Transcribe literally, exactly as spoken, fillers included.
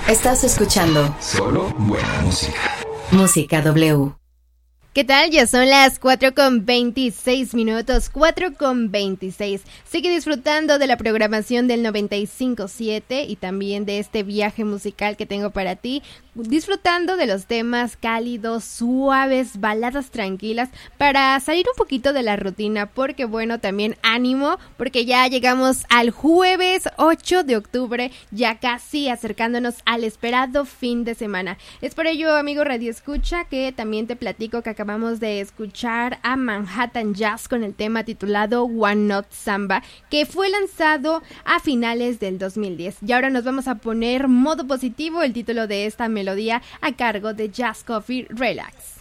Estás escuchando solo buena música. Música W. ¿Qué tal? Ya son las cuatro con veintiséis minutos, cuatro con veintiséis. Sigue disfrutando de la programación del noventa y cinco punto siete y también de este viaje musical que tengo para ti, disfrutando de los temas cálidos, suaves, baladas tranquilas, para salir un poquito de la rutina, porque bueno, también ánimo, porque ya llegamos al jueves ocho de octubre, ya casi acercándonos al esperado fin de semana. Es por ello, amigo Radio Escucha, que también te platico que acabamos Acabamos de escuchar a Manhattan Jazz con el tema titulado One Note Samba, que fue lanzado a finales del dos mil diez. Y ahora nos vamos a poner Modo Positivo, el título de esta melodía a cargo de Jazz Coffee Relax.